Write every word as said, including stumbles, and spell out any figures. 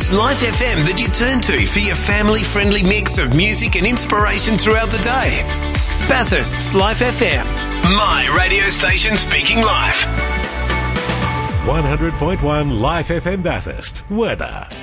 It's Life F M that you turn to for your family-friendly mix of music and inspiration throughout the day. Bathurst's Life F M. My radio station speaking live. one hundred point one Life F M Bathurst. Weather.